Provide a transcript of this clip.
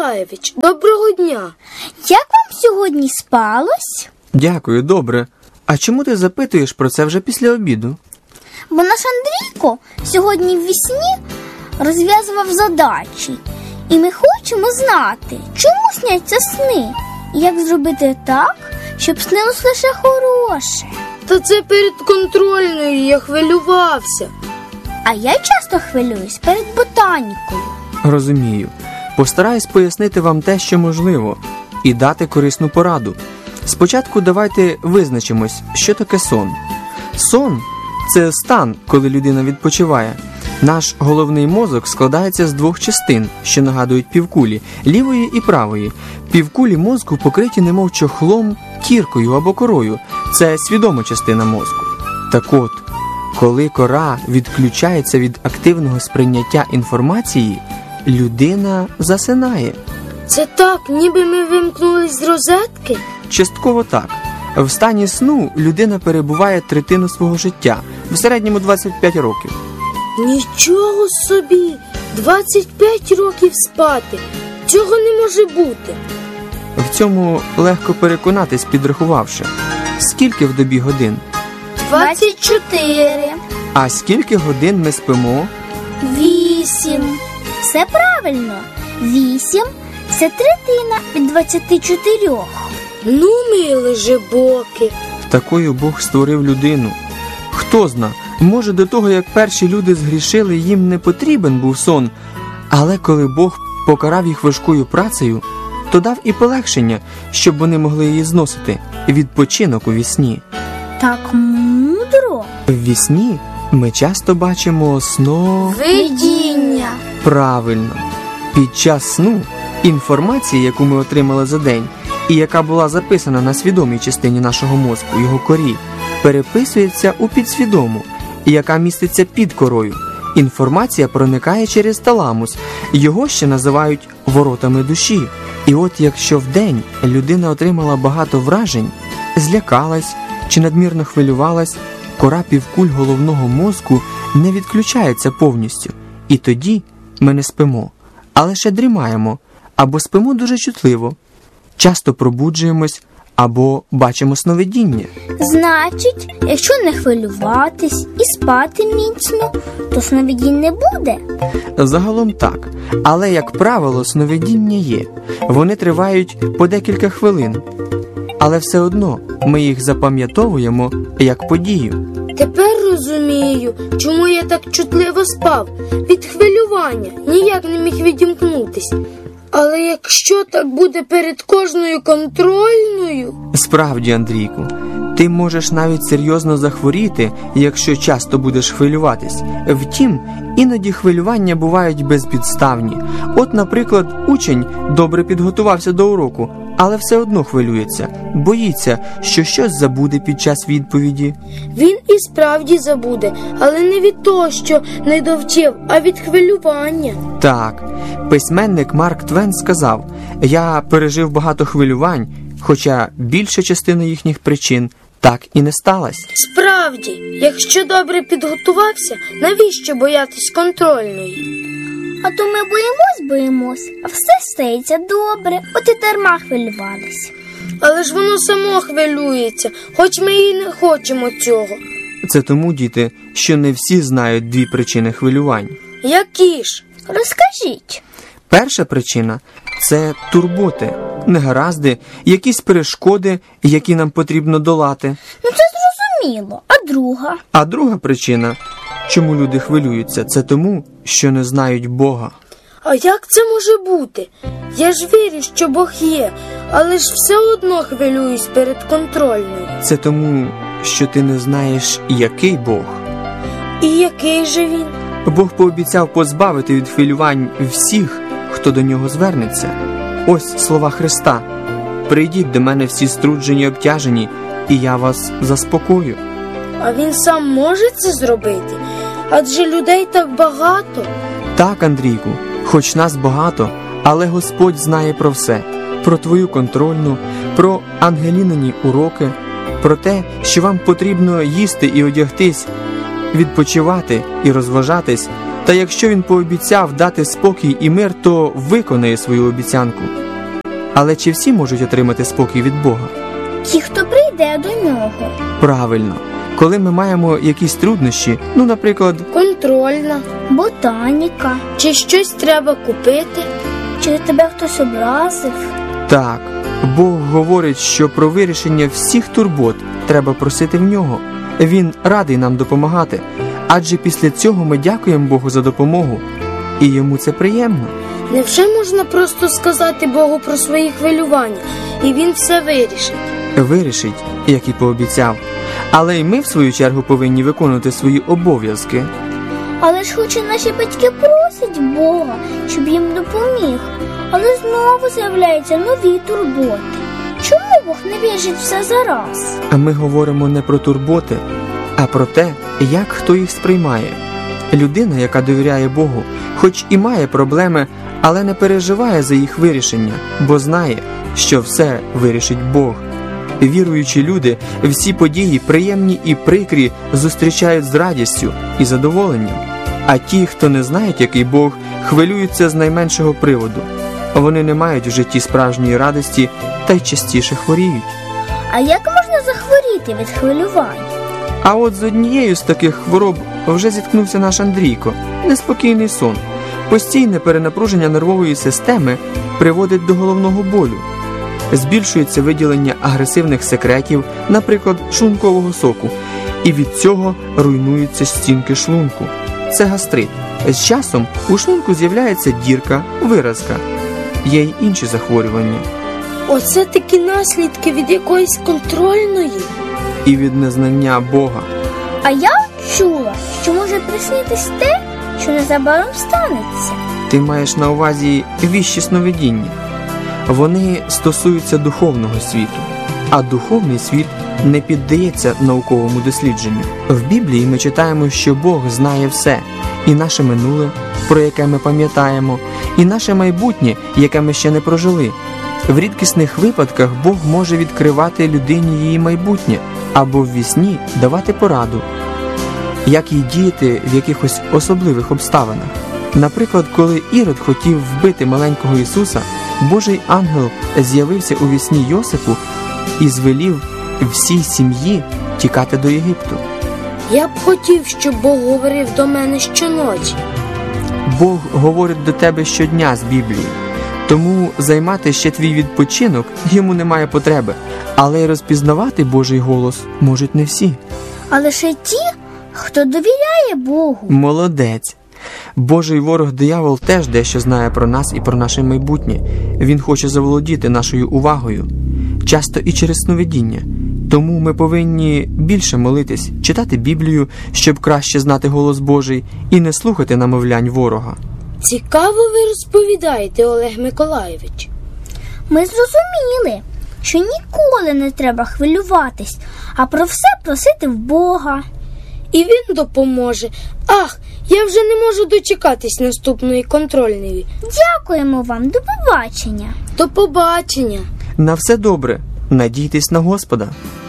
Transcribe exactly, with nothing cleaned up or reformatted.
Миколайович, доброго дня. Як вам сьогодні спалось? Дякую, добре. А чому ти запитуєш про це вже після обіду? Бо наш Андрійко сьогодні ввісні розв'язував задачі. І ми хочемо знати, чому сняться сни? І як зробити так, щоб снилось лише хороше? Та це перед контрольною я хвилювався. А я часто хвилююсь перед ботанікою. Розумію. Постараюсь пояснити вам те, що можливо, і дати корисну пораду. Спочатку давайте визначимось, що таке сон. Сон – це стан, коли людина відпочиває. Наш головний мозок складається з двох частин, що нагадують півкулі – лівої і правої. Півкулі мозку покриті немов чохлом, кіркою або корою. Це свідома частина мозку. Так от, коли кора відключається від активного сприйняття інформації, людина засинає. Це так, ніби ми вимкнулись з розетки? Частково так. В стані сну людина перебуває третину свого життя, в середньому двадцять п'ять років. Нічого собі! двадцять п'ять років спати! Цього не може бути! В цьому легко переконатись, підрахувавши. Скільки в добі годин? двадцять чотири. А скільки годин ми спимо? Вісім. Все правильно. Вісім – це третина від двадцяти чотирьох. Ну, миле же боки! Такою Бог створив людину. Хто зна, може до того, як перші люди згрішили, їм не потрібен був сон. Але коли Бог покарав їх важкою працею, то дав і полегшення, щоб вони могли її зносити. Відпочинок у вісні. Так мудро. В вісні ми часто бачимо сно... Видіння. Правильно. Під час сну інформація, яку ми отримали за день, і яка була записана на свідомій частині нашого мозку, його корі, переписується у підсвідому, і яка міститься під корою. Інформація проникає через таламус, його ще називають воротами душі. І от якщо вдень людина отримала багато вражень, злякалась чи надмірно хвилювалась, кора півкуль головного мозку не відключається повністю. І тоді ми не спимо, а лише дрімаємо, або спимо дуже чутливо, часто пробуджуємось, або бачимо сновидіння. Значить, якщо не хвилюватись і спати міцно, то сновидінь не буде? Загалом так. Але, як правило, сновидіння є. Вони тривають по декілька хвилин. Але все одно ми їх запам'ятовуємо як подію. Тепер розумію, чому я так чутливо спав. Від хвилювання ніяк не міг відімкнутись. Але якщо так буде перед кожною контрольною... Справді, Андрійку, ти можеш навіть серйозно захворіти, якщо часто будеш хвилюватись. Втім, іноді хвилювання бувають безпідставні. От, наприклад, учень добре підготувався до уроку, але все одно хвилюється, боїться, що щось забуде під час відповіді. Він і справді забуде, але не від того, що не довчив, а від хвилювання. Так, письменник Марк Твен сказав: «Я пережив багато хвилювань, хоча більша частина їхніх причин так і не сталась». Справді, якщо добре підготувався, навіщо боятись контрольної? А то ми боїмось, боїмось, а все стається добре, от і дарма хвилювались. Але ж воно само хвилюється, хоч ми і не хочемо цього. Це тому, діти, що не всі знають дві причини хвилювань. Які ж? Розкажіть. Перша причина – це турботи, негаразди, якісь перешкоди, які нам потрібно долати. Ну це зрозуміло. А друга? А друга причина, чому люди хвилюються, це тому, що не знають Бога. А як це може бути? Я ж вірю, що Бог є, але ж все одно хвилююсь перед контрольною. Це тому, що ти не знаєш, який Бог. І який же він? Бог пообіцяв позбавити від хвилювань всіх, хто до нього звернеться. Ось слова Христа: «Прийдіть до мене всі струджені й обтяжені, і я вас заспокою». А він сам може це зробити? Адже людей так багато. Так, Андрійку, хоч нас багато, але Господь знає про все. Про твою контрольну, про Ангелінині уроки, про те, що вам потрібно їсти і одягтись, відпочивати і розважатись, Та якщо він пообіцяв дати спокій і мир, то виконає свою обіцянку. Але чи всі можуть отримати спокій від Бога? Ті, хто прийде до нього. Правильно. Коли ми маємо якісь труднощі, ну, наприклад, Контрольна. Ботаніка. Чи щось треба купити? Чи тебе хтось образив? так, Бог говорить, що про вирішення всіх турбот треба просити в Нього. Він радий нам допомагати, адже після цього ми дякуємо Богу за допомогу, і Йому це приємно. Невже можна просто сказати Богу про свої хвилювання, і Він все вирішить? Вирішить, як і пообіцяв. Але й ми, в свою чергу, повинні виконувати свої обов'язки. Але ж хоч і наші батьки просять Бога, щоб їм допоміг, але знову з'являються нові турботи. Чому Бог не вирішить все зараз? А ми говоримо не про турботи, а про те, як хто їх сприймає. Людина, яка довіряє Богу, хоч і має проблеми, але не переживає за їх вирішення, бо знає, що все вирішить Бог. Віруючі люди всі події, приємні і прикрі, зустрічають з радістю і задоволенням. А ті, хто не знають, який Бог, хвилюються з найменшого приводу. Вони не мають в житті справжньої радості та й частіше хворіють. А як можна захворіти від хвилювань? А от з однією з таких хвороб вже зіткнувся наш Андрійко. Неспокійний сон. Постійне перенапруження нервової системи приводить до головного болю. Збільшується виділення агресивних секретів, наприклад, шлункового соку, і від цього руйнуються стінки шлунку. Це гастрит. З часом у шлунку з'являється дірка, виразка. Є й інші захворювання. Оце такі наслідки від якоїсь контрольної. І від незнання Бога. А я чула, що може приснитись те, що незабаром станеться. Ти маєш на увазі віщі сновидіння. Вони стосуються духовного світу, а духовний світ не піддається науковому дослідженню. В Біблії ми читаємо, що Бог знає все, і наше минуле, про яке ми пам'ятаємо, і наше майбутнє, яке ми ще не прожили. В рідкісних випадках Бог може відкривати людині її майбутнє, або в вісні давати пораду, як їй діяти в якихось особливих обставинах. Наприклад, коли Ірод хотів вбити маленького Ісуса, Божий ангел з'явився у вісні Йосипу і звелів всій сім'ї тікати до Єгипту. Я б хотів, щоб Бог говорив до мене щоночі. Бог говорить до тебе щодня з Біблії, тому займати ще твій відпочинок йому немає потреби, але й розпізнавати Божий голос можуть не всі. А лише ті, хто довіряє Богу. Молодець! Божий ворог диявол теж дещо знає про нас і про наше майбутнє. Він хоче заволодіти нашою увагою, часто і через сновидіння. Тому ми повинні більше молитись, читати Біблію, щоб краще знати голос Божий і не слухати намовлянь ворога. Цікаво ви розповідаєте, Олег Миколайович. Ми зрозуміли, що ніколи не треба хвилюватись, а про все просити в Бога. І Він допоможе. Ах, я вже не можу дочекатись наступної контрольної. Дякуємо вам, до побачення. До побачення. На все добре, надійтесь на Господа.